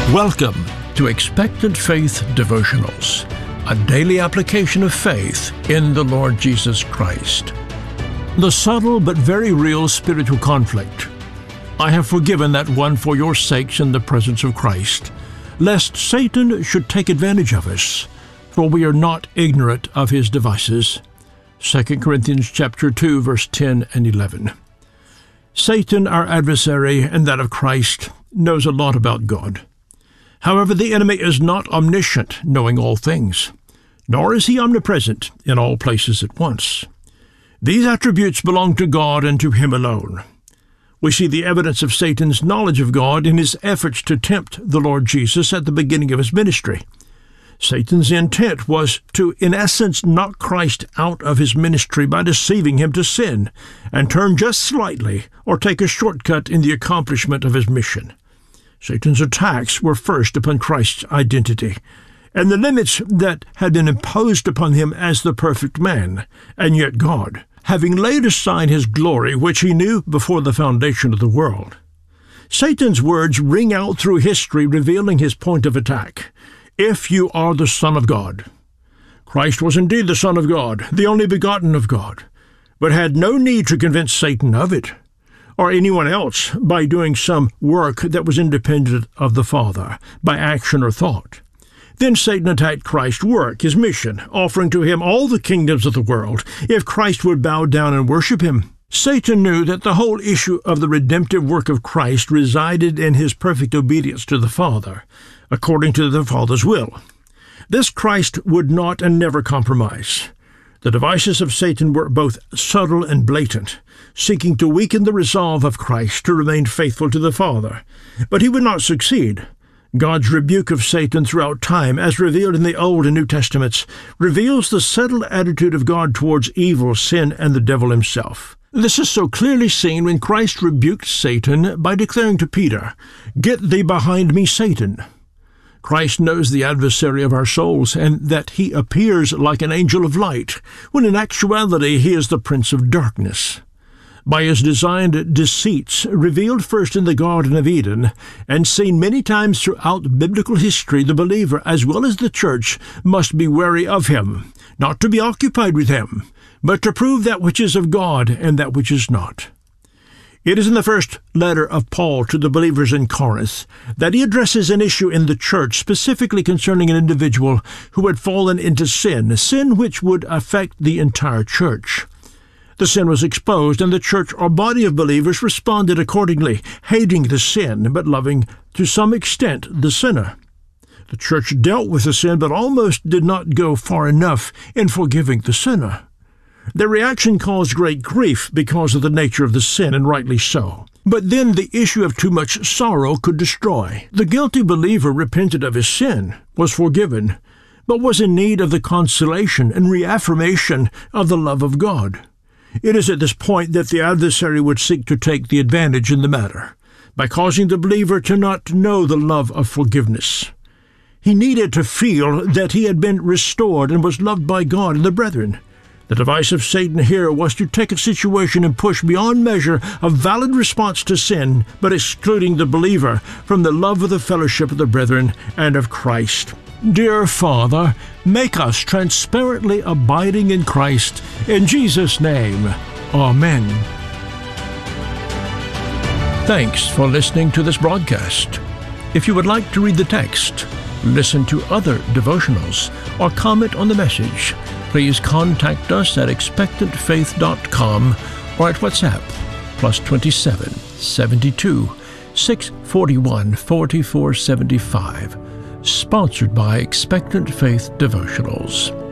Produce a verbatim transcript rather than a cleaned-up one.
Welcome to Expectant Faith Devotionals, a daily application of faith in the Lord Jesus Christ. The subtle but very real spiritual conflict. I have forgiven that one for your sakes in the presence of Christ, lest Satan should take advantage of us, for we are not ignorant of his devices. Second Corinthians chapter two, verse ten and eleven. Satan, our adversary, and that of Christ, knows a lot about God. However, the enemy is not omniscient, knowing all things, nor is he omnipresent in all places at once. These attributes belong to God and to him alone. We see the evidence of Satan's knowledge of God in his efforts to tempt the Lord Jesus at the beginning of his ministry. Satan's intent was to, in essence, knock Christ out of his ministry by deceiving him to sin and turn just slightly or take a shortcut in the accomplishment of his mission. Satan's attacks were first upon Christ's identity and the limits that had been imposed upon him as the perfect man, and yet God, having laid aside his glory, which he knew before the foundation of the world. Satan's words ring out through history, revealing his point of attack. If you are the Son of God. Christ was indeed the Son of God, the only begotten of God, but had no need to convince Satan of it, or anyone else, by doing some work that was independent of the Father, by action or thought. Then Satan attacked Christ's work, his mission, offering to him all the kingdoms of the world, if Christ would bow down and worship him. Satan knew that the whole issue of the redemptive work of Christ resided in his perfect obedience to the Father, according to the Father's will. This Christ would not and never compromise. The devices of Satan were both subtle and blatant, seeking to weaken the resolve of Christ to remain faithful to the Father. But he would not succeed. God's rebuke of Satan throughout time, as revealed in the Old and New Testaments, reveals the settled attitude of God towards evil, sin, and the devil himself. This is so clearly seen when Christ rebuked Satan by declaring to Peter, "Get thee behind me, Satan." Christ knows the adversary of our souls, and that he appears like an angel of light, when in actuality he is the prince of darkness. By his designed deceits, revealed first in the Garden of Eden, and seen many times throughout biblical history, the believer, as well as the church, must be wary of him, not to be occupied with him, but to prove that which is of God and that which is not. It is in the first letter of Paul to the believers in Corinth that he addresses an issue in the church specifically concerning an individual who had fallen into sin, sin which would affect the entire church. The sin was exposed, and the church or body of believers responded accordingly, hating the sin, but loving to some extent the sinner. The church dealt with the sin, but almost did not go far enough in forgiving the sinner. Their reaction caused great grief because of the nature of the sin, and rightly so. But then the issue of too much sorrow could destroy. The guilty believer repented of his sin, was forgiven, but was in need of the consolation and reaffirmation of the love of God. It is at this point that the adversary would seek to take the advantage in the matter, by causing the believer to not know the love of forgiveness. He needed to feel that he had been restored and was loved by God and the brethren. The device of Satan here was to take a situation and push beyond measure a valid response to sin, but excluding the believer from the love of the fellowship of the brethren and of Christ. Dear Father, make us transparently abiding in Christ. In Jesus' name, Amen. Thanks for listening to this broadcast. If you would like to read the text, listen to other devotionals, or comment on the message, please contact us at expectant faith dot com or at WhatsApp, plus twenty-seven, seventy-two, six forty-one, forty-four seventy-five. Sponsored by Expectant Faith Devotionals.